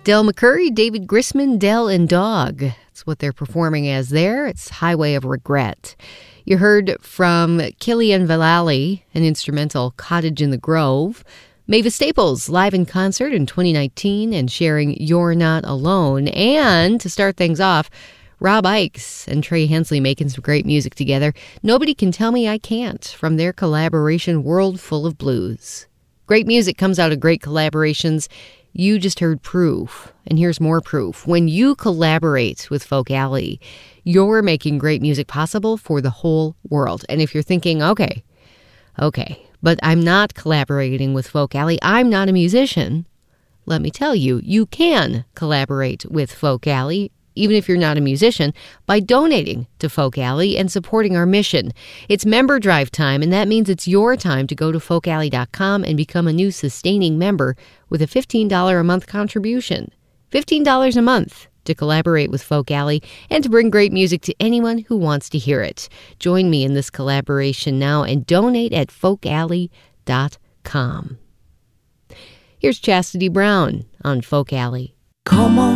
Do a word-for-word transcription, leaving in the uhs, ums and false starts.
Del McCoury, David Grisman, Del and Dog. That's what they're performing as there. It's Highway of Regret. You heard from Killian Vallely, an instrumental, Cottage in the Grove. Mavis Staples, live in concert in twenty nineteen and sharing You're Not Alone. And to start things off, Rob Ickes and Trey Hensley making some great music together. Nobody Can Tell Me I Can't, from their collaboration World Full of Blues. Great music comes out of great collaborations. You just heard proof, and here's more proof. When you collaborate with Folk Alley, you're making great music possible for the whole world. And if you're thinking, okay, okay, but I'm not collaborating with Folk Alley, I'm not a musician, let me tell you, you can collaborate with Folk Alley, even if you're not a musician, by donating to Folk Alley and supporting our mission. It's member drive time, and that means it's your time to go to folk alley dot com and become a new sustaining member with a fifteen dollars a month contribution. fifteen dollars a month to collaborate with Folk Alley and to bring great music to anyone who wants to hear it. Join me in this collaboration now and donate at folk alley dot com. Here's Chastity Brown on Folk Alley. Come on.